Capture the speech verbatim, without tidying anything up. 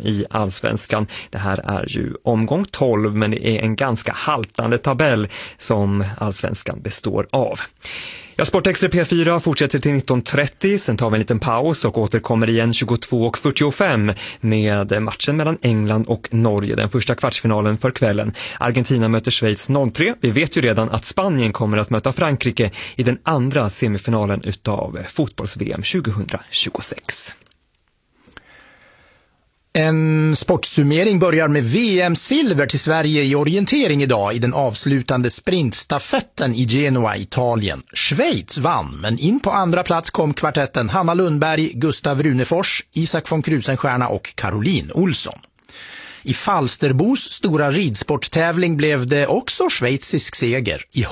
i Allsvenskan. Det här är ju omgång tolv, men det är en ganska haltande tabell som Allsvenskan består av. Ja, Sportextra P fyra fortsätter till nitton trettio, sen tar vi en liten paus och återkommer igen tjugotvå och fyrtiofem med matchen mellan England och Norge, den första kvartsfinalen för kvällen. Argentina möter Schweiz noll tre. Vi vet ju redan att Spanien kommer att möta Frankrike i den andra semifinalen utav fotbolls-V M tjugohundratjugosex. En sportsummering börjar med V M-silver till Sverige i orientering idag i den avslutande sprintstafetten i Genua, Italien. Schweiz vann, men in på andra plats kom kvartetten Hanna Lundberg, Gustav Runefors, Isak von Krusenstjerna och Caroline Olsson. I Falsterbos stora ridsporttävling blev det också schweizisk seger. I